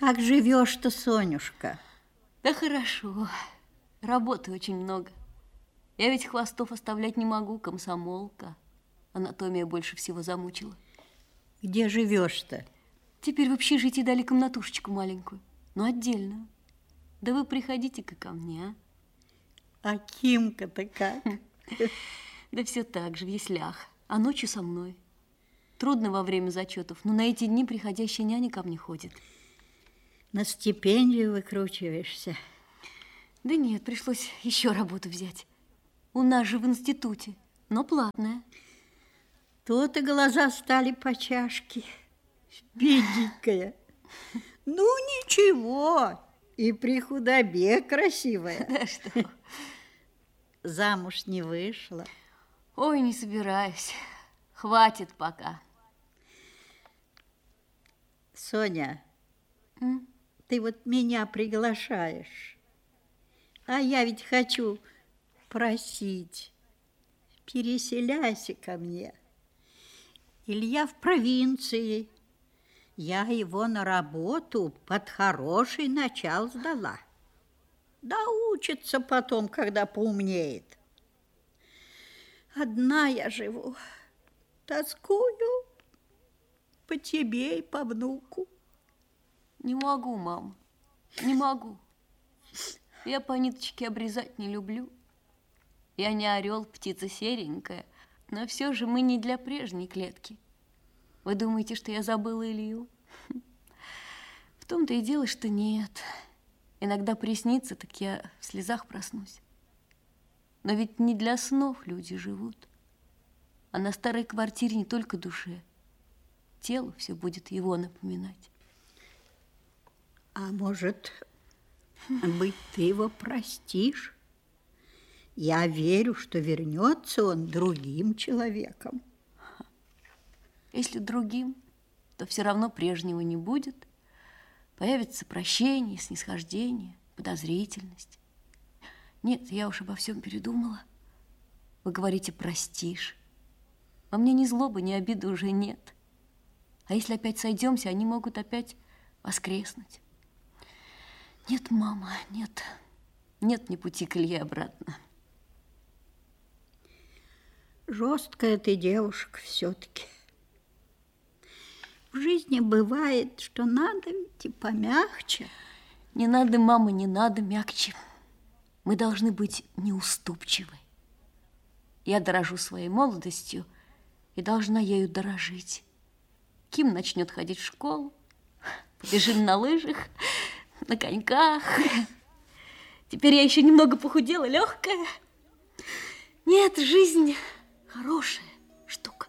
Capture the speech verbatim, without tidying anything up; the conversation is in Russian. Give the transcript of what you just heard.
Как живешь-то, Сонюшка? Да хорошо. Работы очень много. Я ведь хвостов оставлять не могу, комсомолка. Анатомия больше всего замучила. Где живешь-то? Теперь в общежитии дали комнатушечку маленькую, но отдельную. Да вы приходите-ка ко мне, а? А Кимка-то как? Да все так же, в яслях. А ночью со мной. Трудно во время зачетов, но на эти дни приходящая няня ко мне ходит. На стипендию выкручиваешься? Да нет, пришлось еще работу взять. У нас же в институте, но платная. Тут и глаза стали по чашке. Бедненькая. Ну, ничего, и при худобе красивая. Да что? Замуж не вышла? Ой, не собираюсь. Хватит пока. Соня, М? ты вот меня приглашаешь, а я ведь хочу просить, переселяйся ко мне. Илья в провинции. Я его на работу под хороший начал сдала. Да учится потом, когда поумнеет. Одна я живу, тоскую по тебе и по внуку. Не могу, мама, не могу. Я по ниточке обрезать не люблю. Я не орел, птица серенькая, но все же мы не для прежней клетки. Вы думаете, что я забыла Илью? В том-то и дело, что нет. Иногда приснится, так я в слезах проснусь. Но ведь не для снов люди живут. А на старой квартире не только душе. Телу все будет его напоминать. А может быть, ты его простишь? Я верю, что вернется он другим человеком. Если другим, то все равно прежнего не будет. Появится прощение, снисхождение, подозрительность. Нет, я уж обо всем передумала. Вы говорите, простишь. Во мне ни злобы, ни обиды уже нет. А если опять сойдемся, они могут опять воскреснуть. Нет, мама, нет. Нет ни пути к Илье обратно. Жесткая ты девушка все-таки. В жизни бывает, что надо ведь и помягче. Не надо, мама, не надо мягче. Мы должны быть неуступчивы. Я дорожу своей молодостью и должна ею дорожить. Ким начнет ходить в школу, побежим на лыжах, на коньках. Теперь я еще немного похудела, легкая. Нет, жизнь хорошая штука.